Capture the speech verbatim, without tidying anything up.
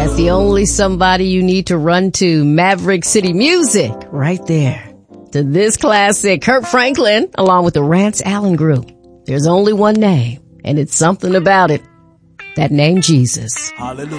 That's the only somebody you need to run to. Maverick City Music, right there. To this classic, Kirk Franklin, along with the Rance Allen Group. There's only one name, and it's something about it. That name, Jesus. Hallelujah.